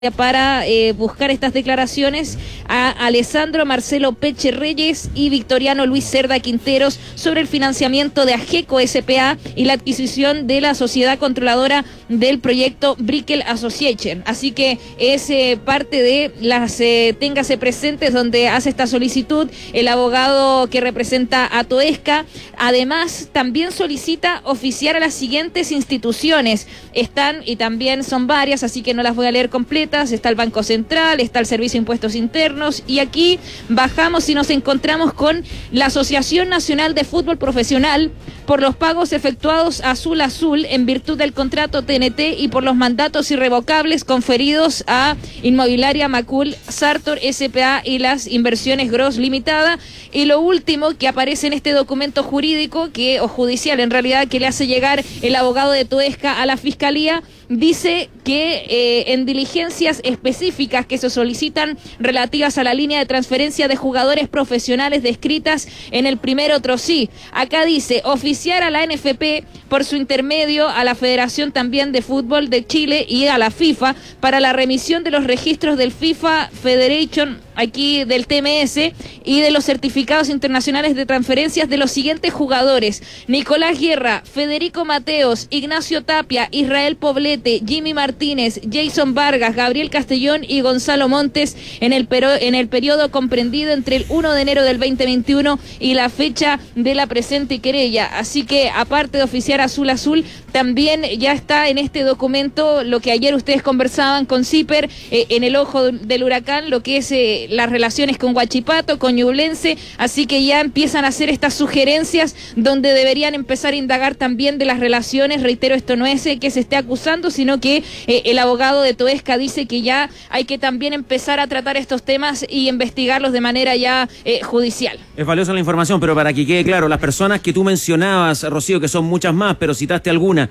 para buscar estas declaraciones a Alessandro Marcelo Peche Reyes y Victoriano Luis Cerda Quinteros sobre el financiamiento de Ageco S.p.A. y la adquisición de la sociedad controladora del proyecto Brickell Association. Así que es parte de las téngase presentes donde hace esta solicitud el abogado que representa a Toesca. Además, también solicita oficiar a las siguientes instituciones. Están, y también son varias, así que no las voy a leer completas. Está el Banco Central, está el Servicio de Impuestos Internos, y aquí bajamos y nos encontramos con la Asociación Nacional de Fútbol Profesional por los pagos efectuados a Azul Azul en virtud del contrato TNT y por los mandatos irrevocables conferidos a Inmobiliaria Macul, Sartor S.p.A. y las Inversiones Gross Limitada. Y lo último que aparece en este documento jurídico, o judicial en realidad, que le hace llegar el abogado de Toesca a la Fiscalía, dice que en diligencias específicas que se solicitan relativas a la línea de transferencia de jugadores profesionales descritas en el primer otro sí. Acá dice oficiar a la NFP por su intermedio, a la Federación también de Fútbol de Chile y a la FIFA para la remisión de los registros del FIFA Federation, aquí del TMS, y de los certificados internacionales de transferencias de los siguientes jugadores: Nicolás Guerra, Federico Mateos, Ignacio Tapia, Israel Poblete, Jimmy Martínez, Jason Vargas, Gabriel Castellón y Gonzalo Montes en el periodo comprendido entre el 1 de enero del 2021 y la fecha de la presente querella. Así que, aparte de oficiar Azul Azul, también ya está en este documento lo que ayer ustedes conversaban con Zipper, en el ojo del huracán, lo que es las relaciones con Huachipato, con Ñublense. Así que ya empiezan a hacer estas sugerencias donde deberían empezar a indagar también de las relaciones. Reitero, esto no es que se esté acusando, sino que el abogado de Toesca dice que ya hay que también empezar a tratar estos temas y investigarlos de manera ya judicial. Es valiosa la información, pero para que quede claro, las personas que tú mencionabas, Rocío, que son muchas más, pero citaste alguna,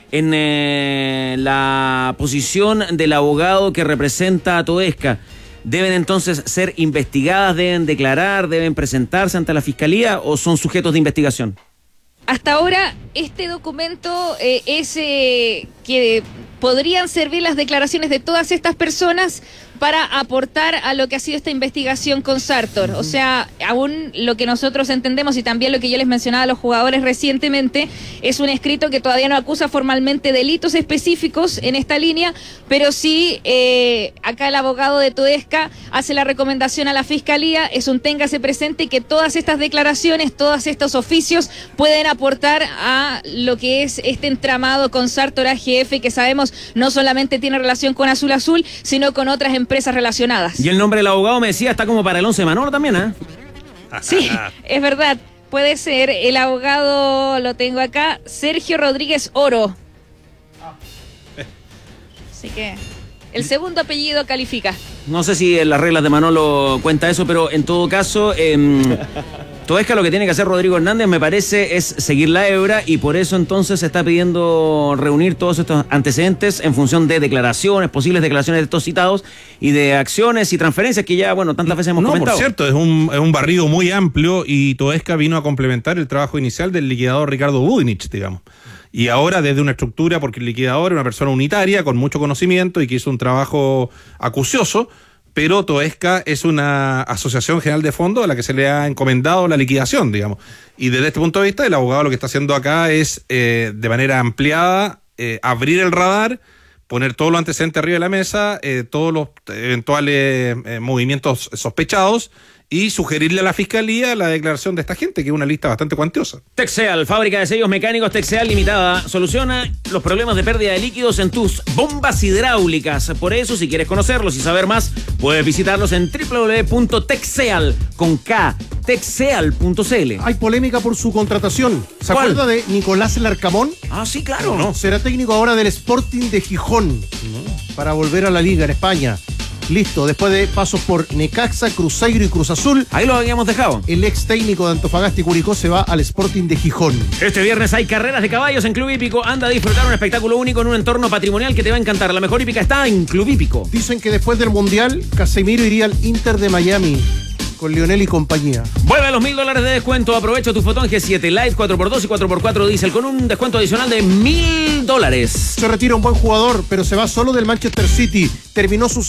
en la posición del abogado que representa a Toesca, ¿deben entonces ser investigadas, deben declarar, deben presentarse ante la Fiscalía o son sujetos de investigación? Hasta ahora, este documento es que podrían servir las declaraciones de todas estas personas para aportar a lo que ha sido esta investigación con Sartor. O sea, aún lo que nosotros entendemos y también lo que yo les mencionaba a los jugadores recientemente, es un escrito que todavía no acusa formalmente delitos específicos en esta línea, pero sí, acá el abogado de Toesca hace la recomendación a la Fiscalía, es un téngase presente que todas estas declaraciones, todos estos oficios pueden aportar a lo que es este entramado con Sartor AGF, que sabemos no solamente tiene relación con Azul Azul, sino con otras empresas relacionadas. Y el nombre del abogado, me decía, está como para el 11 Manor también, ¿eh? Sí, es verdad, puede ser. El abogado lo tengo acá, Sergio Rodríguez Oro. Así que el segundo apellido califica. No sé si en las reglas de Manolo cuenta eso, pero en todo caso, Toesca, lo que tiene que hacer Rodrigo Hernández, me parece, es seguir la hebra, y por eso entonces se está pidiendo reunir todos estos antecedentes en función de declaraciones, posibles declaraciones de estos citados y de acciones y transferencias que ya, bueno, tantas veces hemos comentado. Por cierto, es un barrido muy amplio, y Toesca vino a complementar el trabajo inicial del liquidador Ricardo Budinich, digamos. Y ahora desde una estructura, porque el liquidador es una persona unitaria con mucho conocimiento y que hizo un trabajo acucioso, pero Toesca es una asociación general de fondos a la que se le ha encomendado la liquidación, digamos. Y desde este punto de vista, el abogado lo que está haciendo acá es, de manera ampliada, abrir el radar, poner todos los antecedentes arriba de la mesa, todos los eventuales movimientos sospechados, y sugerirle a la Fiscalía la declaración de esta gente, que es una lista bastante cuantiosa. Texeal, fábrica de sellos mecánicos Texeal Limitada, soluciona los problemas de pérdida de líquidos en tus bombas hidráulicas. Por eso, si quieres conocerlos y saber más, puedes visitarlos en www.texeal.cl. Hay polémica por su contratación. ¿Se acuerda de Nicolás Larcamón? Ah, sí, claro. No. Será técnico ahora del Sporting de Gijón, para volver a la Liga en España. Listo, después de pasos por Necaxa, Cruzeiro y Cruz Azul. Ahí lo habíamos dejado. El ex técnico de Antofagasta y Curicó se va al Sporting de Gijón. Este viernes hay carreras de caballos en Club Hípico. Anda a disfrutar un espectáculo único en un entorno patrimonial que te va a encantar. La mejor hípica está en Club Hípico. Dicen que después del Mundial, Casemiro iría al Inter de Miami con Lionel y compañía. Vuelve a los $1,000 de descuento. Aprovecha tu Fotón G7 Lite 4x2 y 4x4 Diesel con un descuento adicional de $1,000. $100,000. Se retira un buen jugador, pero se va solo del Manchester City. Terminó su